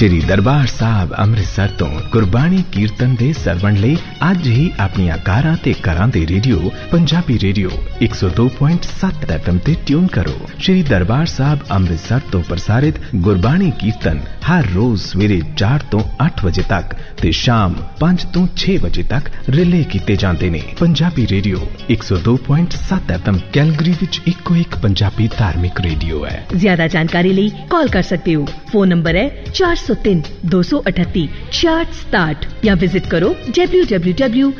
श्री दरबार साहब अमृतसर तो गुरबाणी कीर्तन दे सरवण लई अज ही अपनियां कारां ते घरां दे रेडियो पंजाबी रेडियो 102.7 FM ते ट्यून करो। श्री दरबार साहब अमृतसर तो प्रसारित गुरबाणी कीर्तन हर रोज सवेरे 4 तो 8 बजे तक ते शाम 5 तो 6 बजे तक रिले कीते जांदे ने। पंजाबी रेडियो 102.7 FM कैलगरी विच इको एक पंजाबी धार्मिक रेडियो है। ज्यादा जानकारी ਲਈ कॉल कर सकते हो। फोन नंबर है 403 238 6667 या विजिट करो www